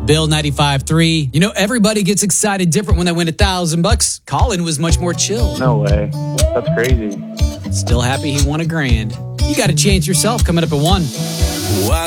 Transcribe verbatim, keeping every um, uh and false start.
Bill ninety-five three. You know, everybody gets excited different when they win a thousand bucks. Colin was much more chill. No way. That's crazy. Still happy he won a grand. You got to chance yourself coming up at one.